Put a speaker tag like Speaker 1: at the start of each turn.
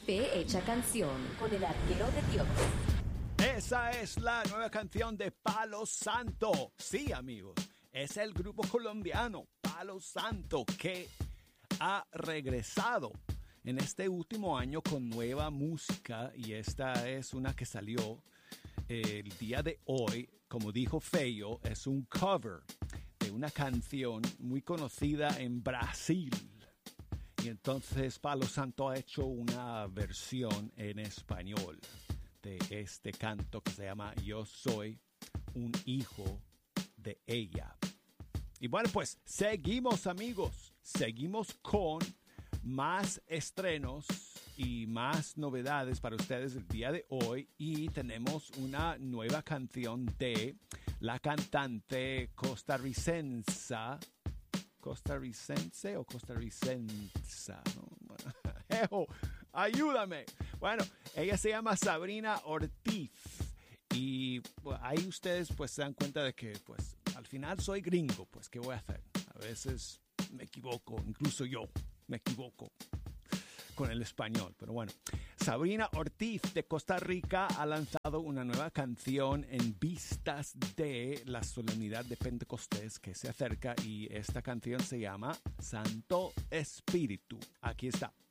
Speaker 1: Fe Hecha Canción con el Arquero de Dios.
Speaker 2: Esa es la nueva canción de Palo Santo. Sí, amigos, es el grupo colombiano Palo Santo que ha regresado en este último año con nueva música, y esta es una que salió el día de hoy. Como dijo Feyo, es un cover de una canción muy conocida en Brasil. Y entonces Palo Santo ha hecho una versión en español de este canto que se llama Yo soy un hijo de ella. Y bueno, pues seguimos, amigos. Seguimos con más estrenos y más novedades para ustedes el día de hoy. Y tenemos una nueva canción de la cantante costarricense o costarricensa, ¿no? Ayúdame. Bueno, ella se llama Sabrina Ortiz. Y pues, ahí ustedes pues se dan cuenta de que pues al final soy gringo. Pues ¿qué voy a hacer? A veces me equivoco, incluso yo me equivoco con el español. Pero bueno, Sabrina Ortiz de Costa Rica ha lanzado una nueva canción en vistas de la solemnidad de Pentecostés que se acerca, y esta canción se llama Santo Espíritu. Aquí está.